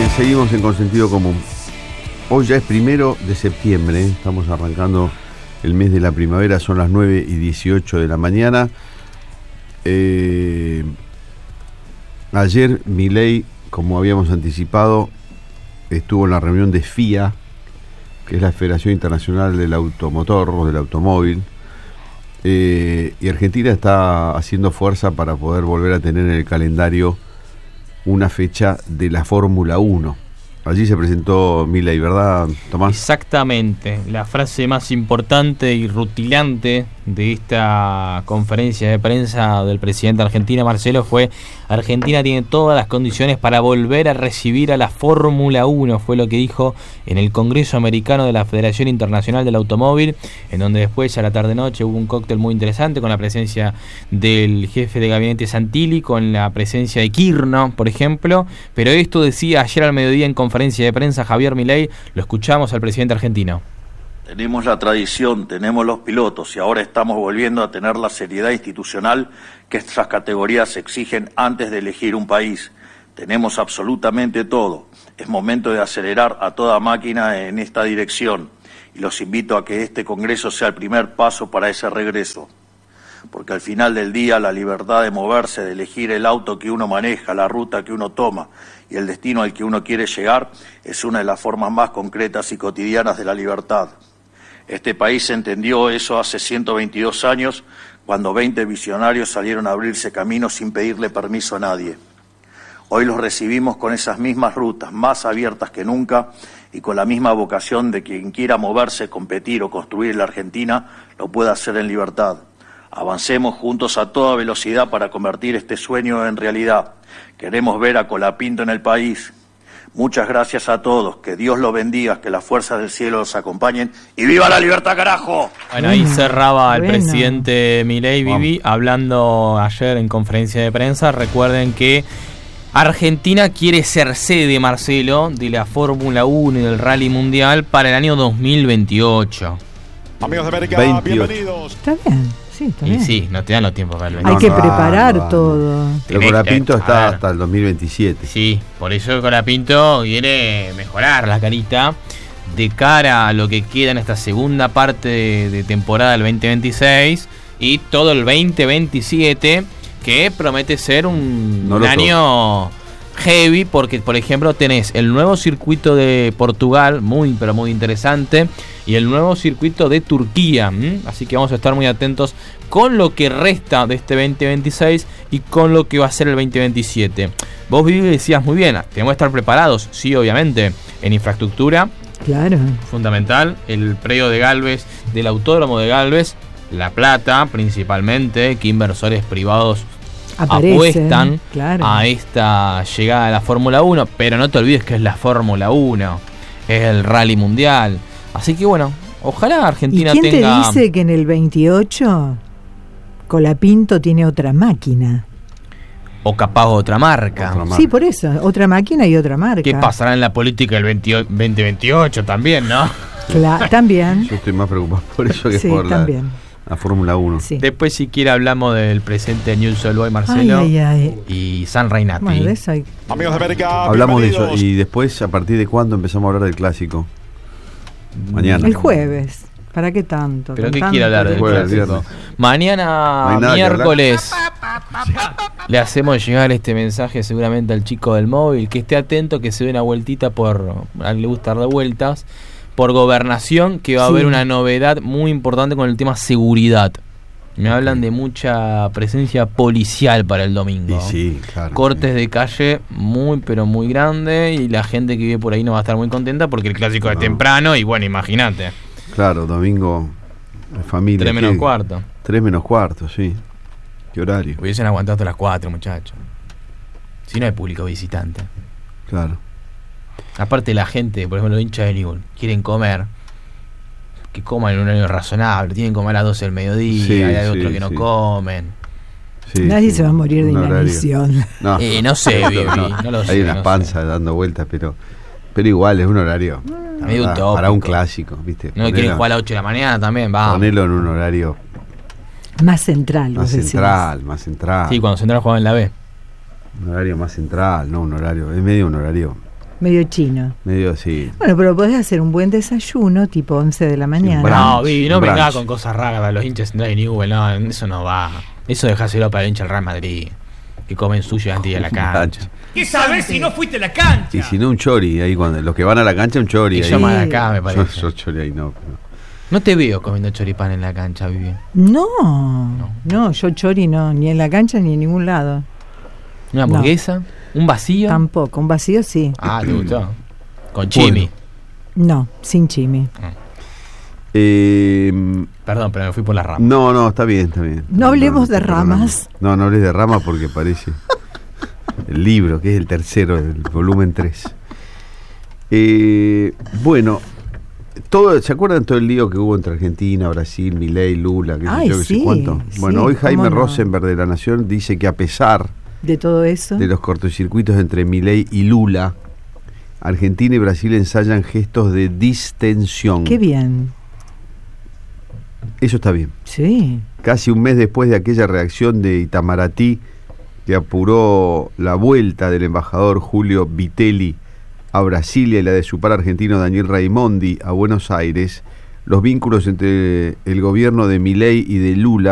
Seguimos en Consentido Común. Hoy ya es 1 de septiembre, estamos arrancando el mes de la primavera, son las 9:18 de la mañana. Ayer Milei, como habíamos anticipado, estuvo en la reunión de FIA, que es la Federación Internacional del Automotor o del Automóvil, y Argentina está haciendo fuerza para poder volver a tener en el calendario una fecha de la Fórmula 1. Allí se presentó Milei, ¿verdad, Tomás? Exactamente. La frase más importante y rutilante de esta conferencia de prensa del presidente argentino, Marcelo, fue: Argentina tiene todas las condiciones para volver a recibir a la Fórmula 1. Fue lo que dijo en el Congreso Americano de la Federación Internacional del Automóvil, en donde después, a la tarde-noche, hubo un cóctel muy interesante con la presencia del jefe de gabinete Santilli, con la presencia de Kirchner, por ejemplo. Pero esto decía ayer al mediodía en conferencia de prensa Javier Milei. Lo escuchamos al presidente argentino. Tenemos la tradición, tenemos los pilotos y ahora estamos volviendo a tener la seriedad institucional que estas categorías exigen antes de elegir un país. Tenemos absolutamente todo. Es momento de acelerar a toda máquina en esta dirección y los invito a que este Congreso sea el primer paso para ese regreso. Porque al final del día la libertad de moverse, de elegir el auto que uno maneja, la ruta que uno toma y el destino al que uno quiere llegar es una de las formas más concretas y cotidianas de la libertad. Este país entendió eso hace 122 años, cuando 20 visionarios salieron a abrirse caminos sin pedirle permiso a nadie. Hoy los recibimos con esas mismas rutas, más abiertas que nunca, y con la misma vocación de que quien quiera moverse, competir o construir en la Argentina, lo pueda hacer en libertad. Avancemos juntos a toda velocidad para convertir este sueño en realidad. Queremos ver a Colapinto en el país. Muchas gracias a todos, que Dios los bendiga, que las fuerzas del cielo los acompañen y ¡viva la libertad, carajo! Bueno, ahí cerraba el presidente Milei, Vivi, hablando ayer en conferencia de prensa. Recuerden que Argentina quiere ser sede, Marcelo, de la Fórmula 1 y del Rally Mundial para el año 2028. Amigos de América, 28. bienvenidos. Está bien, sí, está bien. Y sí, no te dan los tiempos para el Hay 2028. que preparar todo. Pero Colapinto está hasta el 2027. Sí, por eso Colapinto quiere mejorar la carita de cara a lo que queda en esta segunda parte de temporada del 2026 y todo el 2027, que promete ser un año heavy, porque por ejemplo tenés el nuevo circuito de Portugal, muy pero muy interesante, y el nuevo circuito de Turquía. Así que vamos a estar muy atentos con lo que resta de este 2026 y con lo que va a ser el 2027. Vos, Vivi, decías muy bien, tenemos que estar preparados, sí, obviamente, en infraestructura. Claro. Fundamental, el predio de Galvez, del Autódromo de Galvez, La Plata principalmente, que inversores privados apuestan, claro, a esta llegada de la Fórmula 1, pero no te olvides que es la Fórmula 1, es el Rally Mundial. Así que bueno, ojalá Argentina tenga... ¿Y quién te dice que en el 28 Colapinto tiene otra máquina? O capaz otra marca. Sí, por eso, otra máquina y otra marca. ¿Qué pasará en la política del 2028 también, no? Claro, también. Yo estoy más preocupado por eso que sí, por también. La Fórmula 1. Sí. Después, si quiere, hablamos del presente de Newell's Old Boys, Marcelo, y San Reinati. Bueno, de eso hay... Amigos de América, hablamos de eso. Y después, ¿a partir de cuándo empezamos a hablar del clásico? Mañana. El jueves. ¿Para qué tanto? ¿Pero qué quiere hablar del clásico? Mañana, no miércoles, le hacemos llegar este mensaje seguramente al chico del móvil, que esté atento, que se dé una vueltita a él le gusta dar vueltas, por Gobernación, que va a haber una novedad muy importante con el tema seguridad. Me hablan de mucha presencia policial para el domingo. Sí, claro. Cortes de calle muy, pero muy grande, y la gente que vive por ahí no va a estar muy contenta porque el clásico es temprano y bueno, imagínate. Claro, domingo de familia. 3 menos cuarto. 3 menos cuarto, sí. ¿Qué horario? Hubiesen aguantado hasta las 4, muchachos. Si no hay público visitante. Claro. Aparte, la gente, por ejemplo, los hinchas de Newell's, quieren comer, que coman en un horario razonable. Tienen que comer a las 12 del mediodía, sí, hay otros que no comen. Sí, nadie se va a morir de inanición. No sé, Vivi, no lo sé. Hay unas panzas dando vueltas, pero igual es un horario para un clásico, ¿viste? No quieren jugar a las 8 de la mañana también, va. Ponelo en un horario más central. Más central. Sí, cuando Central jugaba en la B. Un horario más central, no un horario, es medio un horario Medio chino. Medio así. Bueno, pero podés hacer un buen desayuno, tipo 11 de la mañana. brunch. No, Vivi, no Brunch. venga con cosas raras. Los hinchas de Newell, no, eso no va. Eso dejáselo para el hincha del Real Madrid. Que comen suyo antes de ir a la cancha. ¿Qué sabes si no fuiste a la cancha? Y si no, un chori. Ahí cuando los que van a la cancha, un chori. Y ahí. yo más de acá, me parece. Yo chori ahí no. No te veo comiendo choripán en la cancha, Vivi. No, yo chori no, ni en la cancha ni en ningún lado. ¿Una hamburguesa? ¿Un vacío? Tampoco, un vacío sí. Ah, ¿te gustó? Con chimi. No, sin chimi. Perdón, pero me fui por la rama. No, está bien. No hablemos de ramas. No hables de ramas porque parece el libro, que es el tercero del volumen 3. Bueno, ¿se acuerdan todo el lío que hubo entre Argentina, Brasil, Milei, Lula, qué sé yo, qué sé cuánto? Bueno, sí, hoy Jaime cómo no. Rosenberg de La Nación dice que a pesar De todo eso. de los cortocircuitos entre Milei y Lula, Argentina y Brasil ensayan gestos de distensión. Qué bien. Eso está bien. Sí. Casi un mes después de aquella reacción de Itamaraty que apuró la vuelta del embajador Julio Vitelli a Brasilia y la de su par argentino Daniel Raimondi a Buenos Aires, los vínculos entre el gobierno de Milei y de Lula